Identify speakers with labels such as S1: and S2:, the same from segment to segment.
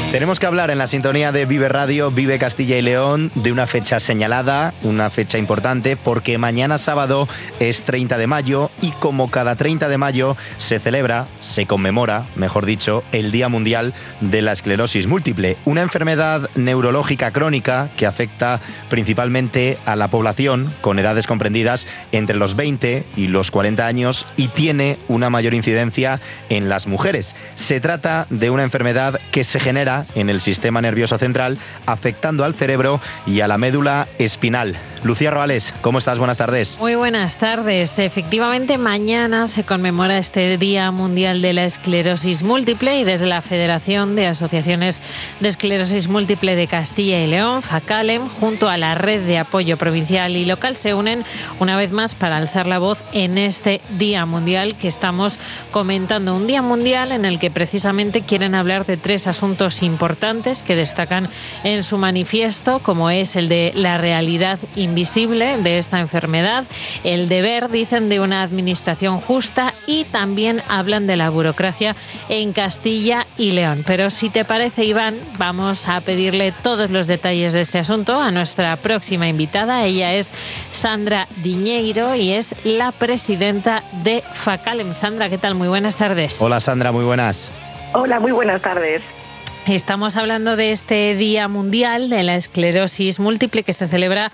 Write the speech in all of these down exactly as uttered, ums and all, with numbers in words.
S1: Tenemos que hablar en la sintonía de Vive Radio, Vive Castilla y León, de una fecha señalada, una fecha importante, porque mañana sábado es treinta de mayo y como cada treinta de mayo se celebra, se conmemora, mejor dicho, el Día Mundial de la Esclerosis Múltiple, una enfermedad neurológica crónica que afecta principalmente a la población con edades comprendidas entre los veinte y los cuarenta años y tiene una mayor incidencia en las mujeres. Se trata de una enfermedad que se genera en el sistema nervioso central, afectando al cerebro y a la médula espinal. Lucía Roales, ¿cómo estás? Buenas tardes.
S2: Muy buenas tardes. Efectivamente, mañana se conmemora este Día Mundial de la Esclerosis Múltiple y desde la Federación de Asociaciones de Esclerosis Múltiple de Castilla y León, FACALEM, junto a la Red de Apoyo Provincial y Local, se unen una vez más para alzar la voz en este Día Mundial que estamos comentando. Un Día Mundial en el que precisamente quieren hablar de tres asuntos importantes que destacan en su manifiesto, como es el de la realidad invisible de esta enfermedad, el deber, dicen, de una administración justa y también hablan de la burocracia en Castilla y León. Pero si te parece, Iván, vamos a pedirle todos los detalles de este asunto a nuestra próxima invitada. Ella es Sandra Diñeiro y es la presidenta de FACALEM. Sandra, ¿qué tal? Muy buenas tardes.
S1: Hola, Sandra, muy buenas.
S3: Hola, muy buenas tardes.
S2: Estamos hablando de este Día Mundial de la Esclerosis Múltiple que se celebra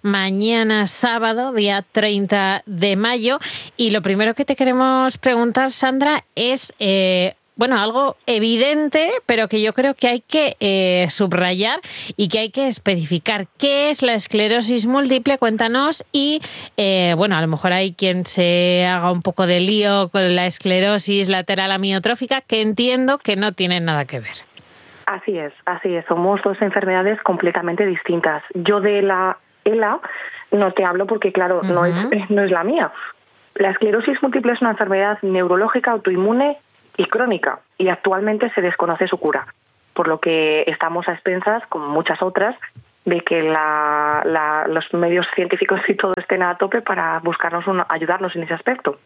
S2: mañana sábado, día treinta de mayo. Y lo primero que te queremos preguntar, Sandra, es eh, bueno, algo evidente, pero que yo creo que hay que eh, subrayar y que hay que especificar. ¿Qué es la esclerosis múltiple? Cuéntanos. Y eh, bueno, a lo mejor hay quien se haga un poco de lío con la esclerosis lateral amiotrófica, que entiendo que no tienen nada que ver.
S3: Así es, así es. Somos dos enfermedades completamente distintas. Yo de la ELA no te hablo porque, claro, uh-huh. no es no es la mía. La esclerosis múltiple es una enfermedad neurológica autoinmune y crónica y actualmente se desconoce su cura, por lo que estamos a expensas, como muchas otras, de que la, la, los medios científicos y todo estén a tope para buscarnos una, ayudarnos en ese aspecto.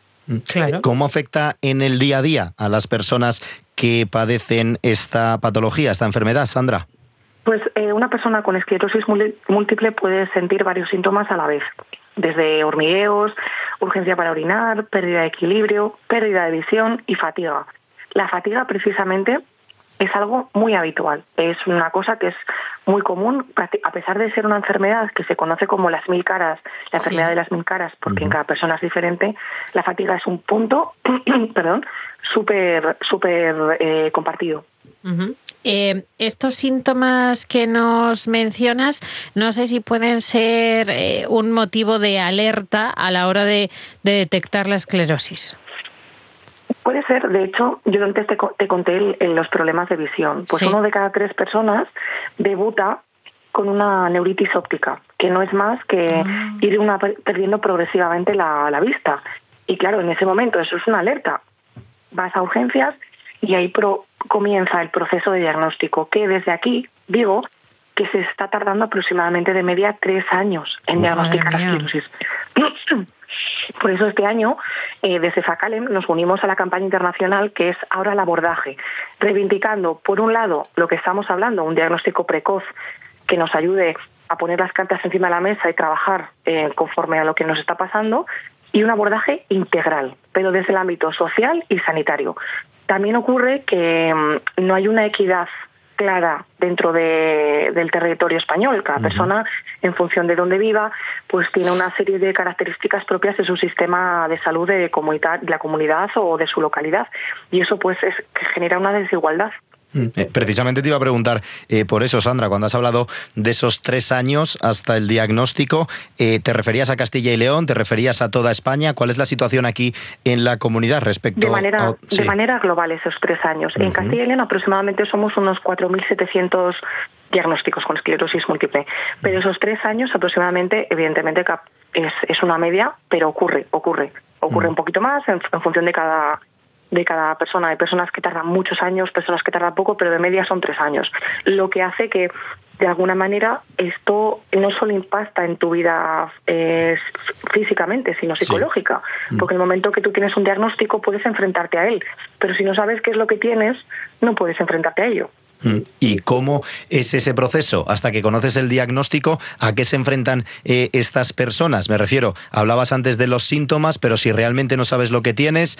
S1: Claro. ¿Cómo afecta en el día a día a las personas que padecen esta patología, esta enfermedad, Sandra?
S3: Pues eh, una persona con esclerosis múltiple puede sentir varios síntomas a la vez, desde hormigueos, urgencia para orinar, pérdida de equilibrio, pérdida de visión y fatiga. La fatiga precisamente es algo muy habitual, es una cosa que es muy común, a pesar de ser una enfermedad que se conoce como las mil caras, la enfermedad sí. de las mil caras, porque uh-huh. en cada persona es diferente. La fatiga es un punto, perdón, súper, súper eh, compartido.
S2: Uh-huh. Eh, estos síntomas que nos mencionas, no sé si pueden ser eh, un motivo de alerta a la hora de, de detectar la esclerosis.
S3: Puede ser, de hecho, yo antes te, te conté el, el, los problemas de visión. Pues sí. Uno de cada tres personas debuta con una neuritis óptica, que no es más que mm. ir una, perdiendo progresivamente la, la vista. Y claro, en ese momento eso es una alerta. Vas a urgencias y ahí pro, comienza el proceso de diagnóstico, que desde aquí digo que se está tardando aproximadamente de media tres años en diagnosticar la esclerosis. Por eso este año, eh, desde FACALEM, nos unimos a la campaña internacional que es Ahora el abordaje, reivindicando, por un lado, lo que estamos hablando, un diagnóstico precoz que nos ayude a poner las cartas encima de la mesa y trabajar eh, conforme a lo que nos está pasando, y un abordaje integral, pero desde el ámbito social y sanitario. También ocurre que mmm, no hay una equidad clara dentro de, del territorio español. Cada uh-huh. persona, en función de dónde viva, pues tiene una serie de características propias de su sistema de salud de, comunidad, de la comunidad o de su localidad. Y eso pues es que genera una desigualdad.
S1: Eh, precisamente te iba a preguntar eh, por eso, Sandra, cuando has hablado de esos tres años hasta el diagnóstico, eh, ¿te referías a Castilla y León? ¿Te referías a toda España? ¿Cuál es la situación aquí en la comunidad respecto
S3: de manera,
S1: a...? Sí.
S3: De manera global esos tres años. Uh-huh. En Castilla y León aproximadamente somos unos cuatro mil setecientos diagnósticos con esclerosis múltiple, pero esos tres años aproximadamente, evidentemente es, es una media, pero ocurre, ocurre. Ocurre uh-huh. un poquito más en, en función de cada... de cada persona. Hay personas que tardan muchos años, personas que tardan poco, pero de media son tres años. Lo que hace que, de alguna manera, esto no solo impacta en tu vida eh, físicamente, sino psicológica. Sí. Porque en el momento que tú tienes un diagnóstico puedes enfrentarte a él, pero si no sabes qué es lo que tienes, no puedes enfrentarte a ello.
S1: ¿Y cómo es ese proceso? Hasta que conoces el diagnóstico, ¿a qué se enfrentan eh, estas personas? Me refiero, hablabas antes de los síntomas, pero si realmente no sabes lo que tienes,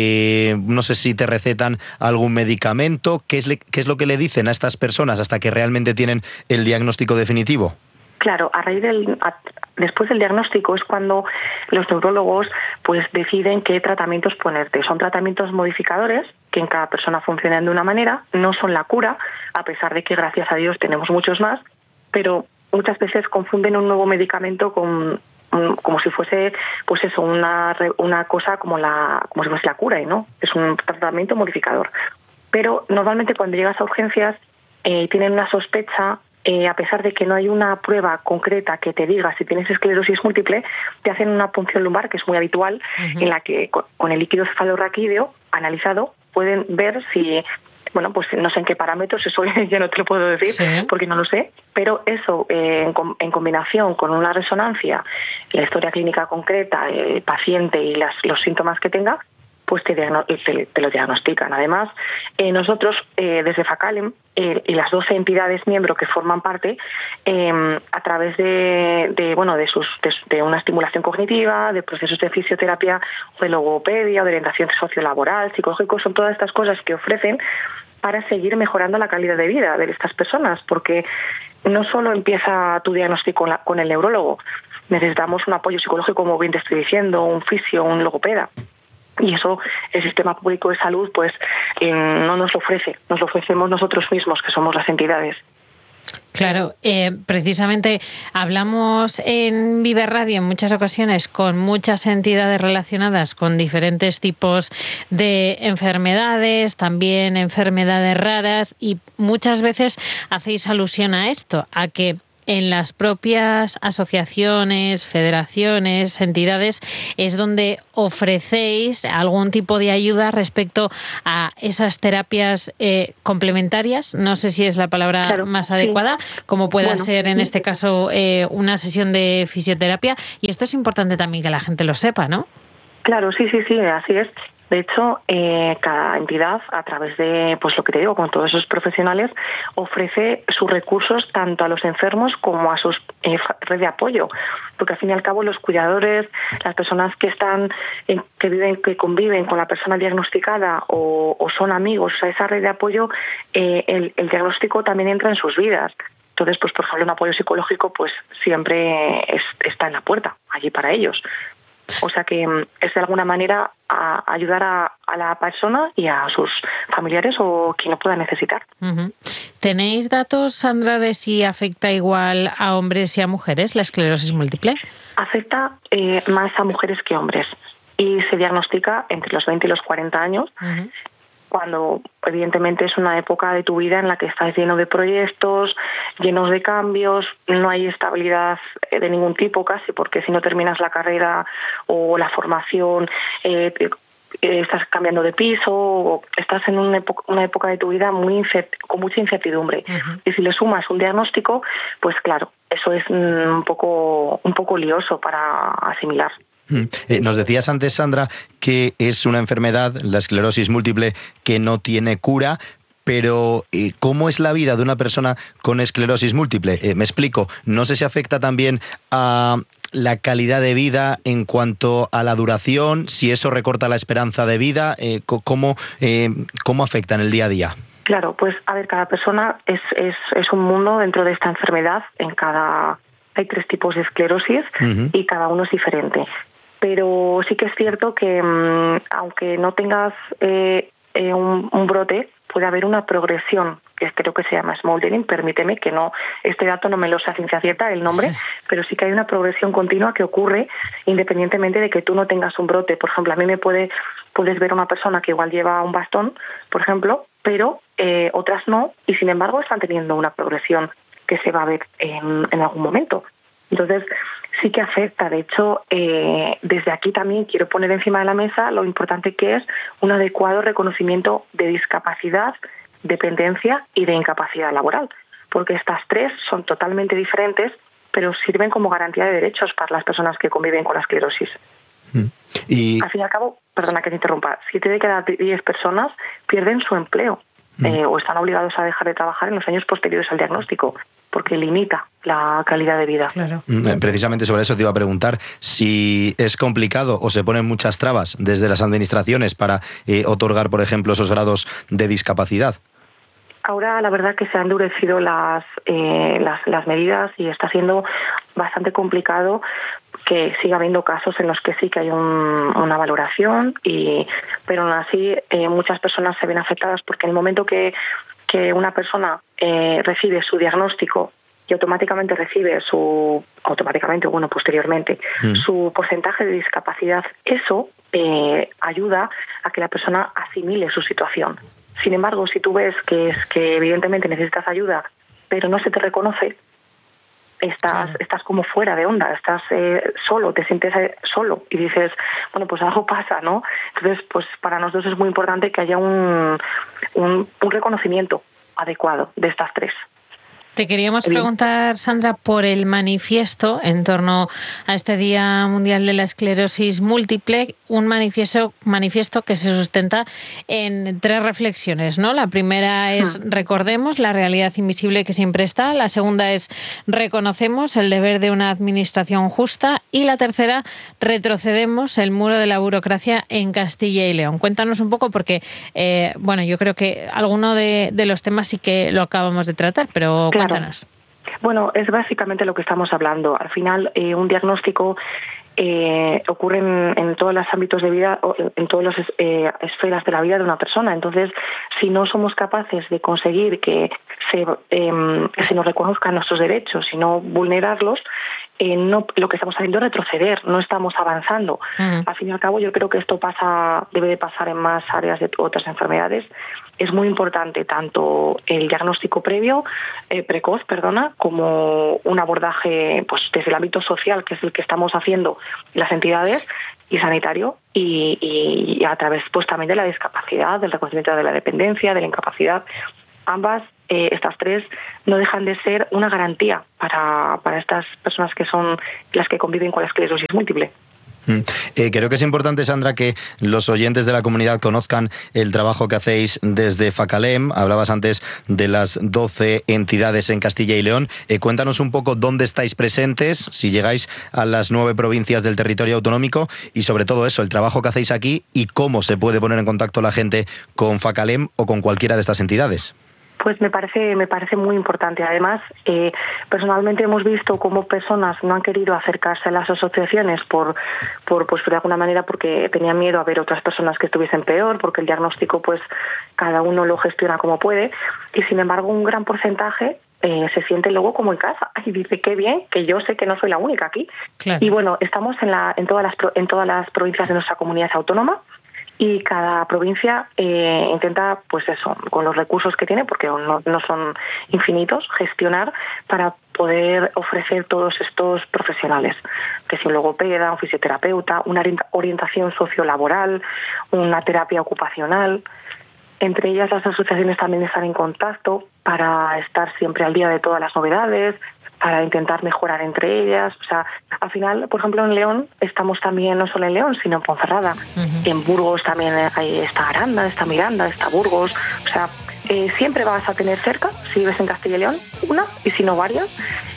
S1: eh, no sé si te recetan algún medicamento, ¿qué es, le, qué es lo que le dicen a estas personas hasta que realmente tienen el diagnóstico definitivo?
S3: Claro, a raíz del, a, después del diagnóstico es cuando los neurólogos pues deciden qué tratamientos ponerte. Son tratamientos modificadores que en cada persona funcionan de una manera, no son la cura, a pesar de que gracias a Dios tenemos muchos más, pero muchas veces confunden un nuevo medicamento con como si fuese pues eso una una cosa como la como si fuese la cura, y no, es un tratamiento modificador. Pero normalmente cuando llegas a urgencias eh, tienen una sospecha. Eh, a pesar de que no hay una prueba concreta que te diga si tienes esclerosis múltiple, te hacen una punción lumbar, que es muy habitual, uh-huh. en la que con, con el líquido cefalorraquídeo analizado pueden ver si, bueno, pues no sé en qué parámetros, eso ya no te lo puedo decir, sí. porque no lo sé, pero eso eh, en, en combinación con una resonancia, la historia clínica concreta, el paciente y las, los síntomas que tenga, pues te, te, te lo diagnostican. Además, eh, nosotros eh, desde FACALEM eh, y las doce entidades miembros que forman parte, eh, a través de, de bueno de, sus, de, de una estimulación cognitiva, de procesos de fisioterapia, de logopedia, de orientación sociolaboral, psicológico, son todas estas cosas que ofrecen para seguir mejorando la calidad de vida de estas personas, porque no solo empieza tu diagnóstico con, la, con el neurólogo, necesitamos un apoyo psicológico, como bien te estoy diciendo, un fisio, un logopeda. Y eso el sistema público de salud pues eh, no nos lo ofrece, nos lo ofrecemos nosotros mismos, que somos las entidades.
S2: Claro, eh, precisamente hablamos en Vive Radio en muchas ocasiones con muchas entidades relacionadas con diferentes tipos de enfermedades, también enfermedades raras, y muchas veces hacéis alusión a esto, a que en las propias asociaciones, federaciones, entidades, es donde ofrecéis algún tipo de ayuda respecto a esas terapias eh, complementarias. No sé si es la palabra claro, más adecuada, sí. como pueda bueno, ser en este caso eh, una sesión de fisioterapia. Y esto es importante también que la gente lo sepa, ¿no?
S3: Claro, sí, sí, sí, así es. De hecho, eh, cada entidad, a través de, pues lo que te digo, con todos esos profesionales, ofrece sus recursos tanto a los enfermos como a sus eh, red de apoyo, porque al fin y al cabo los cuidadores, las personas que están, eh, que viven, que conviven con la persona diagnosticada o, o son amigos, o sea, esa red de apoyo, eh, el, el diagnóstico también entra en sus vidas. Entonces, pues por ejemplo, un apoyo psicológico, pues siempre es, está en la puerta, allí para ellos. O sea que es de alguna manera a ayudar a, a la persona y a sus familiares o quien lo pueda necesitar.
S2: Uh-huh. ¿Tenéis datos, Sandra, de si afecta igual a hombres y a mujeres la esclerosis múltiple?
S3: Afecta eh, más a mujeres que hombres y se diagnostica entre los veinte y los cuarenta años. Uh-huh. Cuando evidentemente es una época de tu vida en la que estás lleno de proyectos, llenos de cambios, no hay estabilidad de ningún tipo casi, porque si no terminas la carrera o la formación, eh, estás cambiando de piso, o estás en una época, una época de tu vida muy incert- con mucha incertidumbre. Uh-huh. Y si le sumas un diagnóstico, pues claro, eso es un poco, un poco lioso para asimilar.
S1: Eh, nos decías antes, Sandra, que es una enfermedad, la esclerosis múltiple, que no tiene cura, pero eh, ¿cómo es la vida de una persona con esclerosis múltiple? Eh, me explico, no sé si afecta también a la calidad de vida en cuanto a la duración, si eso recorta la esperanza de vida, eh, ¿cómo, eh, ¿cómo afecta en el día a día?
S3: Claro, pues a ver, cada persona es, es, es un mundo dentro de esta enfermedad, en cada... Hay tres tipos de esclerosis uh-huh. y cada uno es diferente. Pero sí que es cierto que mmm, aunque no tengas eh, eh, un, un brote, puede haber una progresión, que creo que se llama smoldering, permíteme que no, este dato no me lo sé a ciencia cierta, el nombre, sí. pero sí que hay una progresión continua que ocurre independientemente de que tú no tengas un brote. Por ejemplo, a mí me puede, puedes ver una persona que igual lleva un bastón, por ejemplo, pero eh, otras no, y sin embargo están teniendo una progresión que se va a ver en, en algún momento. Entonces, sí que afecta. De hecho, eh, desde aquí también quiero poner encima de la mesa lo importante que es un adecuado reconocimiento de discapacidad, dependencia y de incapacidad laboral, porque estas tres son totalmente diferentes, pero sirven como garantía de derechos para las personas que conviven con la esclerosis. Y al fin y al cabo, perdona que te interrumpa, siete de cada diez personas pierden su empleo. eh, o están obligados a dejar de trabajar en los años posteriores al diagnóstico, porque limita la calidad de vida.
S2: Claro.
S1: Precisamente sobre eso te iba a preguntar si es complicado o se ponen muchas trabas desde las administraciones para eh, otorgar, por ejemplo, esos grados de discapacidad.
S3: Ahora la verdad que se han endurecido las, eh, las, las medidas y está siendo bastante complicado que siga habiendo casos en los que sí que hay un, una valoración, y pero aún así eh, muchas personas se ven afectadas porque en el momento que, que una persona eh, recibe su diagnóstico y automáticamente recibe su, automáticamente, bueno, posteriormente, mm. su porcentaje de discapacidad, eso eh, ayuda a que la persona asimile su situación. Sin embargo, si tú ves que es que evidentemente necesitas ayuda, pero no se te reconoce, estás, sí. estás como fuera de onda, estás eh, solo, te sientes solo y dices, bueno, pues algo pasa, ¿no? Entonces, pues para nosotros es muy importante que haya un, un, un reconocimiento adecuado de estas tres.
S2: Te queríamos preguntar, Sandra, por el manifiesto en torno a este Día Mundial de la Esclerosis Múltiple, un manifiesto, manifiesto que se sustenta en tres reflexiones, ¿no? La primera es recordemos la realidad invisible que siempre está, la segunda es reconocemos el deber de una administración justa y la tercera retrocedemos el muro de la burocracia en Castilla y León. Cuéntanos un poco porque, eh, bueno, yo creo que alguno de, de los temas sí que lo acabamos de tratar, pero
S3: claro.
S2: Cuéntanos.
S3: Bueno, es básicamente lo que estamos hablando. Al final, eh, un diagnóstico eh, ocurre en, en todos los ámbitos de vida, en todas las eh, esferas de la vida de una persona. Entonces, si no somos capaces de conseguir que se, eh, que se nos reconozcan nuestros derechos y no vulnerarlos, eh, no, lo que estamos haciendo es retroceder, no estamos avanzando. Uh-huh. Al fin y al cabo, yo creo que esto pasa, debe de pasar en más áreas de otras enfermedades. Es muy importante tanto el diagnóstico previo, eh, precoz, perdona, como un abordaje pues desde el ámbito social, que es el que estamos haciendo las entidades, y sanitario, y, y, y a través pues también de la discapacidad, del reconocimiento de la dependencia, de la incapacidad. Ambas, eh, estas tres, no dejan de ser una garantía para, para estas personas que son las que conviven con la esclerosis múltiple.
S1: Eh, creo que es importante, Sandra, que los oyentes de la comunidad conozcan el trabajo que hacéis desde Facalem. Hablabas antes de las doce entidades en Castilla y León. Eh, cuéntanos un poco dónde estáis presentes, si llegáis a las nueve provincias del territorio autonómico y sobre todo eso, el trabajo que hacéis aquí y cómo se puede poner en contacto la gente con Facalem o con cualquiera de estas entidades.
S3: Pues me parece me parece muy importante. Además, eh, personalmente hemos visto cómo personas no han querido acercarse a las asociaciones por, por pues de alguna manera porque tenían miedo a ver otras personas que estuviesen peor, porque el diagnóstico pues cada uno lo gestiona como puede, y sin embargo un gran porcentaje Eh, se siente luego como en casa y dice qué bien, que yo sé que no soy la única aquí. Claro. Y bueno, estamos en la en todas las en todas las provincias de nuestra comunidad autónoma. Y cada provincia eh, intenta, pues eso, con los recursos que tiene, porque no, no son infinitos, gestionar para poder ofrecer todos estos profesionales, que si un logopeda, un fisioterapeuta, una orientación sociolaboral, una terapia ocupacional. Entre ellas las asociaciones también están en contacto para estar siempre al día de todas las novedades, para intentar mejorar entre ellas. O sea, al final, por ejemplo, en León estamos también, no solo en León, sino en Ponferrada. Uh-huh. En Burgos también hay, está Aranda, está Miranda, está Burgos. O sea, eh, siempre vas a tener cerca, si vives en Castilla y León, una, y si no varias,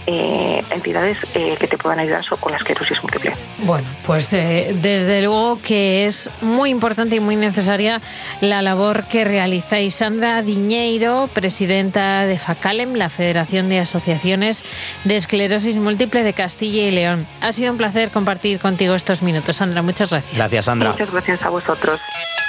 S3: eh, entidades eh, que te puedan ayudar con la esclerosis múltiple.
S2: Bueno, pues eh, desde luego que es muy importante y muy necesaria la labor que realizáis. Sandra Diñeiro, presidenta de Facalem, la Federación de Asociaciones de Esclerosis Múltiple de Castilla y León. Ha sido un placer compartir contigo estos minutos, Sandra. Muchas gracias.
S1: Gracias, Sandra.
S3: Muchas gracias a vosotros.